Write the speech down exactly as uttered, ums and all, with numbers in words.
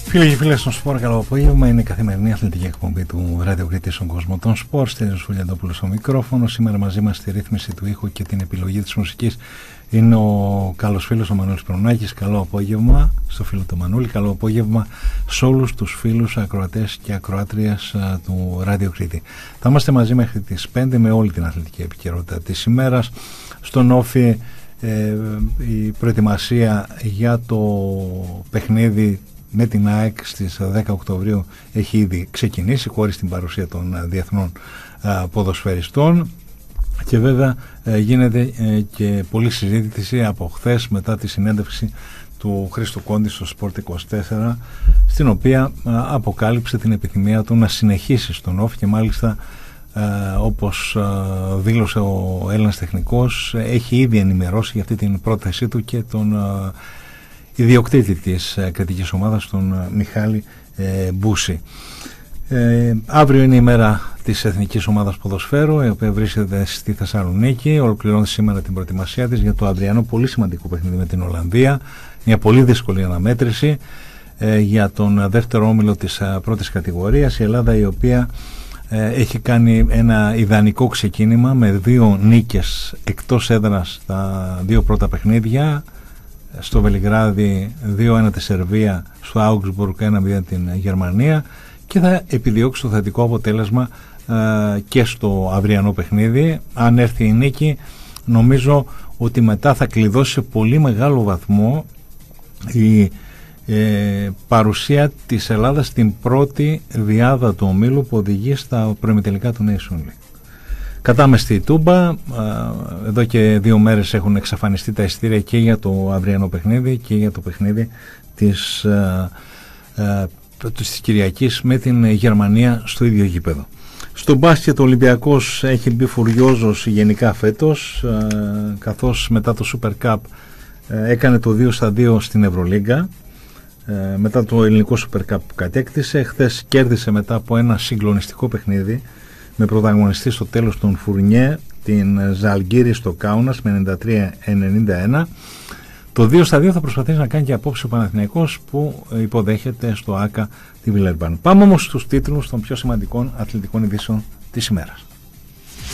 Φίλοι και φίλες των Σπορ, καλό απόγευμα. Είναι η καθημερινή αθλητική εκπομπή του Ράδιο Κρήτη στον κόσμο των Σπορ. Στέλιος Φουλιαντόπουλος στο μικρόφωνο. Σήμερα μαζί μας στη ρύθμιση του ήχου και την επιλογή της μουσικής είναι ο καλός φίλος ο Μανώλης Προνάκης. Καλό απόγευμα στο φίλο του Μανώλη. Καλό απόγευμα σε όλους τους φίλους ακροατές και ακροάτριες του Ράδιο Κρήτη. Θα είμαστε μαζί μέχρι τις πέντε με όλη την αθλητική επικαιρότητα της ημέρας. Στον Όφι ε, η προετοιμασία για το παιχνίδι με την ΑΕΚ στις δέκα Οκτωβρίου έχει ήδη ξεκινήσει, χωρίς την παρουσία των διεθνών α, ποδοσφαιριστών, και βέβαια ε, γίνεται ε, και πολλή συζήτηση από χθες μετά τη συνέντευξη του Χρήστου Κόντι στο Σπορτ είκοσι τέσσερα, στην οποία α, αποκάλυψε την επιθυμία του να συνεχίσει στον Όφι και μάλιστα α, όπως α, δήλωσε ο Έλληνας τεχνικός, έχει ήδη ενημερώσει για αυτή την πρότασή του και τον α, ιδιοκτήτη της ε, κρατικής ομάδας, τον ε, Μιχάλη ε, Μπούση. Ε, αύριο είναι η μέρα της Εθνικής Ομάδας Ποδοσφαίρου, η οποία βρίσκεται στη Θεσσαλονίκη. Ολοκληρώνει σήμερα την προετοιμασία της για το αυριανό πολύ σημαντικό παιχνίδι με την Ολλανδία. Μια πολύ δύσκολη αναμέτρηση ε, για τον δεύτερο όμιλο της ε, πρώτης κατηγορίας. Η Ελλάδα, η οποία ε, έχει κάνει ένα ιδανικό ξεκίνημα με δύο νίκες εκτός έδρας στα δύο πρώτα παιχνίδια. Στο Βελιγράδι δύο ένα τη Σερβία, στο Augsburg ένα μηδέν την Γερμανία, και θα επιδιώξει το θετικό αποτέλεσμα ε, και στο αυριανό παιχνίδι. Αν έρθει η νίκη, νομίζω ότι μετά θα κλειδώσει σε πολύ μεγάλο βαθμό η ε, παρουσία της Ελλάδας στην πρώτη διάδα του ομίλου που οδηγεί στα προημιτελικά του Nation League. Κατάμεστη η Τούμπα, εδώ και δύο μέρες έχουν εξαφανιστεί τα εισιτήρια και για το αυριανό παιχνίδι και για το παιχνίδι της, α, α, της Κυριακής με την Γερμανία στο ίδιο γήπεδο. Στο μπάσκετ ο Ολυμπιακός έχει μπει φουριόζος γενικά φέτος, α, καθώς μετά το Super Cup α, έκανε το δύο στα δύο στην Ευρωλίγκα, α, μετά το ελληνικό Super Cup που κατέκτησε. Χθες κέρδισε μετά από ένα συγκλονιστικό παιχνίδι με πρωταγωνιστή στο τέλος τον Φουρνιέ την Ζαλγκύρη στο Κάουνας με ενενήντα τρία ενενήντα ένα. Το δύο στα δύο θα προσπαθήσει να κάνει και απόψε ο Παναθηναϊκός, που υποδέχεται στο ΆΚΑ τη Βιλερμπάν. Πάμε όμως στους τίτλους των πιο σημαντικών αθλητικών ειδήσεων της ημέρας.